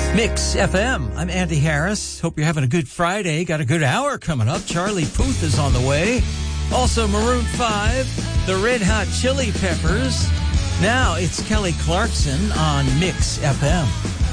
Mix FM. I'm Andy Harris. Hope you're having a good Friday. Got a good hour coming up. Charlie Puth is on the way. Also Maroon 5, the Red Hot Chili Peppers. Now it's Kelly Clarkson on Mix FM.